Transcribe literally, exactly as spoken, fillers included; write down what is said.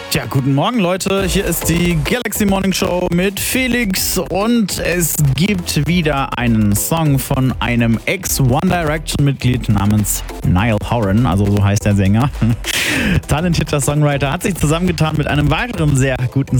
Tja, guten Morgen Leute, hier ist die Galaxy Morning Show mit Felix und es gibt wieder einen Song von einem Ex-One Direction-Mitglied namens Niall Horan, also so heißt der Sänger. Talentierter Songwriter, hat sich zusammengetan mit einem weiteren sehr guten